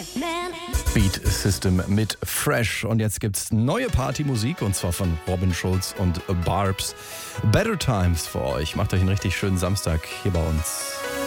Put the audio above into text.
Beat System mit Fresh. Und jetzt gibt's neue Partymusik, und zwar von Robin Schulz und Barbs. Better Times für euch. Macht euch einen richtig schönen Samstag hier bei uns.